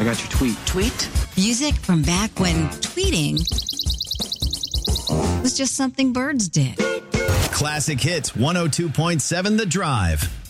got your tweet. Tweet? Music from back when tweeting was just something birds did. Classic Hits 102.7 The Drive.